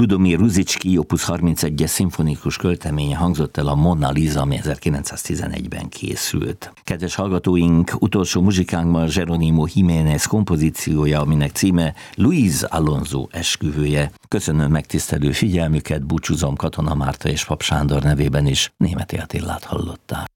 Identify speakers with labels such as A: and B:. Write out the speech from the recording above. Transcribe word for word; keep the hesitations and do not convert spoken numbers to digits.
A: Ludomir Ruzicki opus harmincegyes szimfonikus költeménye hangzott el, a Mona Lisa, ami ezerkilencszáztizenegyben készült. Kedves hallgatóink, utolsó muzsikánkban Jerónimo Jiménez kompozíciója, aminek címe Luis Alonso esküvője. Köszönöm megtisztelő figyelmüket, búcsúzom Katona Márta és Pap Sándor nevében is. Németi Attilát hallották.